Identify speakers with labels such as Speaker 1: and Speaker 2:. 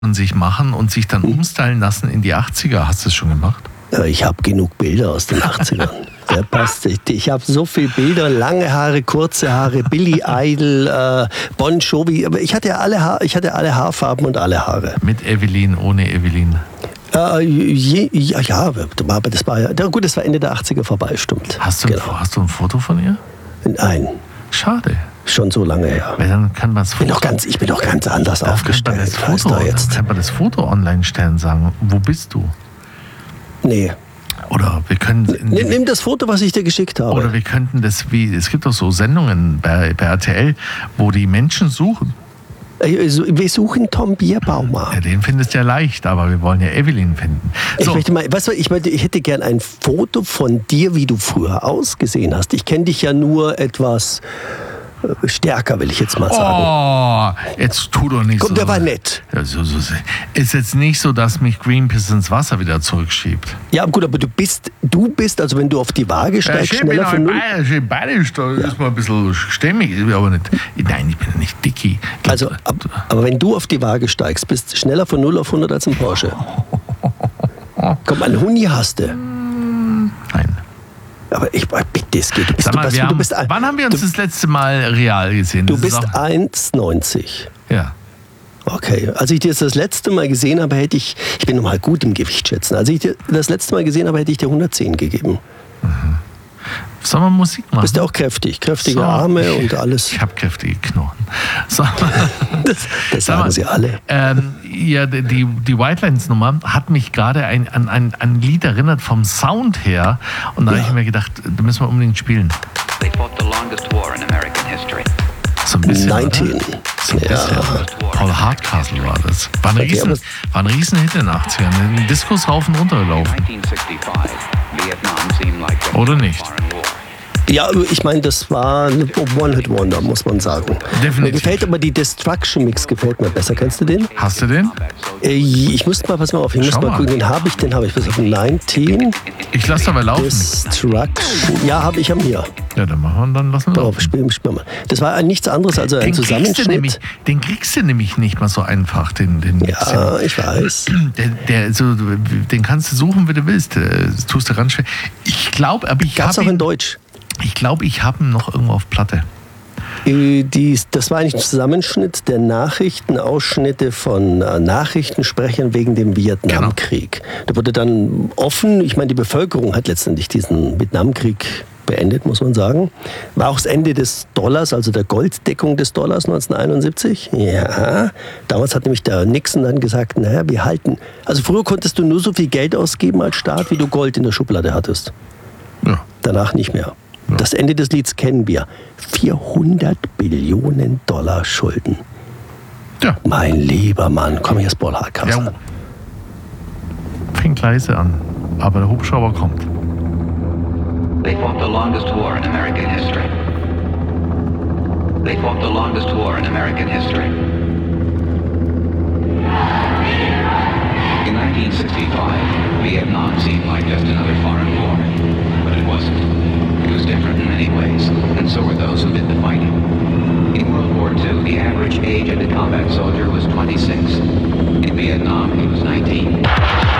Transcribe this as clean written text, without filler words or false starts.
Speaker 1: von sich machen und sich dann umstylen lassen in die 80er. Hast du das schon gemacht?
Speaker 2: Ich habe genug Bilder aus den 80ern. Der passt. Ich habe so viele Bilder, lange Haare, kurze Haare, Billy Idol, Bon Jovi. Aber ich hatte alle Haarfarben und alle Haare.
Speaker 1: Mit Evelyn, ohne Evelyn?
Speaker 2: Aber das war ja gut, das war Ende der 80er vorbei, stimmt.
Speaker 1: Hast du ein Foto von ihr?
Speaker 2: Nein.
Speaker 1: Schade.
Speaker 2: Schon so lange her.
Speaker 1: Weil dann kann man das Foto,
Speaker 2: ich bin doch ganz anders aufgestellt.
Speaker 1: Dann kann man das Foto online stellen und sagen, wo bist du?
Speaker 2: Nee.
Speaker 1: Oder wir können...
Speaker 2: Nimm das Foto, was ich dir geschickt habe.
Speaker 1: Oder wir könnten das es gibt doch so Sendungen bei RTL, wo die Menschen suchen.
Speaker 2: Wir suchen Tom Bierbaumer.
Speaker 1: Ja, den findest du ja leicht, aber wir wollen ja Evelyn finden. So.
Speaker 2: Ich hätte gern ein Foto von dir, wie du früher ausgesehen hast. Ich kenne dich ja nur etwas stärker, will ich jetzt mal sagen.
Speaker 1: Oh, jetzt tu doch nicht so.
Speaker 2: Komm, der war nett.
Speaker 1: Ja, ist jetzt nicht so, dass mich Greenpeace ins Wasser wieder zurückschiebt.
Speaker 2: Ja, gut, aber du bist, also wenn du auf die Waage steigst, schneller von null.
Speaker 1: Beide ist mal ein bisschen stämmig, aber nicht. Nein, ich bin ja nicht dicky.
Speaker 2: Also, aber wenn du auf die Waage steigst, bist du schneller von 0 auf 100 als ein Porsche. Komm, einen Huni hast du.
Speaker 1: Nein.
Speaker 2: Aber bitte, es geht.
Speaker 1: Wann haben wir uns das letzte Mal real gesehen?
Speaker 2: Du bist 1,90.
Speaker 1: Ja.
Speaker 2: Okay, als ich dir das letzte Mal gesehen habe, ich bin normal gut im Gewicht schätzen, als ich dir das letzte Mal gesehen habe, hätte ich dir 110 gegeben.
Speaker 1: Mhm. Sollen wir Musik machen?
Speaker 2: Bist ja auch kräftige Arme und alles.
Speaker 1: Ich habe kräftige Knochen. So.
Speaker 2: Das sagen sie alle.
Speaker 1: Ja, die White Lines Nummer hat mich gerade an ein Lied erinnert vom Sound her. Und da habe ich mir gedacht, da müssen wir unbedingt spielen. So ein bisschen,
Speaker 2: 19.
Speaker 1: So ein bisschen. Paul Hardcastle war das. War ein Riesenhit in den 80ern. In Diskos rauf und runter gelaufen. Oder nicht?
Speaker 2: Ja, ich meine, das war ein One-Hit-Wonder, muss man sagen.
Speaker 1: Definitiv.
Speaker 2: Mir gefällt aber die Destruction Mix gefällt mir besser. Kennst du den?
Speaker 1: Hast du den?
Speaker 2: Ich muss mal gucken, den habe ich. Bis auf 19.
Speaker 1: Ich lasse dabei laufen.
Speaker 2: Destruction. Ja, habe ich am hier.
Speaker 1: Ja, dann machen wir und dann lassen wir laufen.
Speaker 2: Spiel mal. Das war nichts anderes als ein Zusammenschnitt.
Speaker 1: Den kriegst du nämlich nicht mal so einfach, den
Speaker 2: ja, ich weiß.
Speaker 1: Den kannst du suchen, wie du willst. Das tust du ganz schwer. Ich glaube, aber ich
Speaker 2: habe auch in Deutsch.
Speaker 1: Ich glaube, ich habe ihn noch irgendwo auf Platte.
Speaker 2: Das war eigentlich ein Zusammenschnitt der Ausschnitte von Nachrichtensprechern wegen dem Vietnamkrieg. Genau. Da wurde dann offen, ich meine, die Bevölkerung hat letztendlich diesen Vietnamkrieg beendet, muss man sagen. War auch das Ende des Dollars, also der Golddeckung des Dollars 1971. Ja, damals hat nämlich der Nixon dann gesagt, naja, also früher konntest du nur so viel Geld ausgeben als Staat, wie du Gold in der Schublade hattest.
Speaker 1: Ja.
Speaker 2: Danach nicht mehr. Ja. Das Ende des Lieds kennen wir. 400 Billionen Dollar Schulden.
Speaker 1: Ja.
Speaker 2: Mein lieber Mann, komm hier, Paul Hardcastle.
Speaker 1: Ja. Fängt leise an, aber der Hubschrauber kommt.
Speaker 3: They fought the longest war in American history. They fought the longest war in American history. In 1965, Vietnam seemed like just another foreign war, but it wasn't. It was different in many ways, and so were those who did the fighting. In World War II, the average age of a combat soldier was 26. In Vietnam, he was 19.